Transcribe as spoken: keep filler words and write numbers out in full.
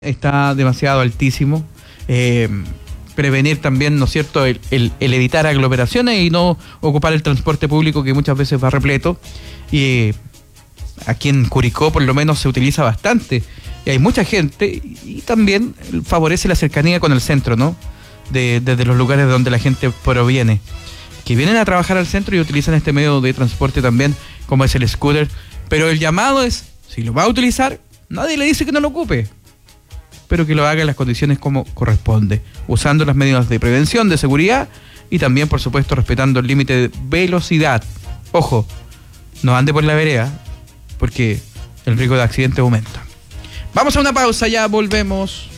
está demasiado altísimo. Eh, prevenir también, ¿no es cierto?, el, el, el evitar aglomeraciones y no ocupar el transporte público, que muchas veces va repleto. Y eh, aquí en Curicó por lo menos se utiliza bastante. Y hay mucha gente y también favorece la cercanía con el centro, ¿no? De, desde los lugares donde la gente proviene, que vienen a trabajar al centro y utilizan este medio de transporte también, como es el scooter. Pero el llamado es, si lo va a utilizar, nadie le dice que no lo ocupe, pero que lo haga en las condiciones como corresponde, usando las medidas de prevención, de seguridad y también, por supuesto, respetando el límite de velocidad. Ojo, no ande por la vereda, porque el riesgo de accidente aumenta. Vamos a una pausa, ya volvemos.